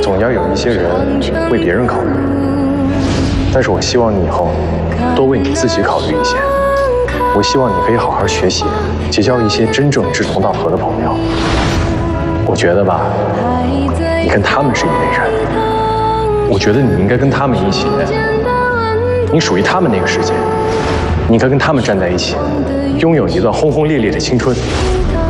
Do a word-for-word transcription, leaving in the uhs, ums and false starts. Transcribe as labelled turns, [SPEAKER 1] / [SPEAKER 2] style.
[SPEAKER 1] 总要有一些人为别人考虑，但是我希望你以后多为你自己考虑一些。我希望你可以好好学习，结交一些真正志同道合的朋友。我觉得吧，你跟他们是一类人，我觉得你应该跟他们一起，你属于他们那个世界，你应该跟他们站在一起，拥有一段轰轰烈烈的青春。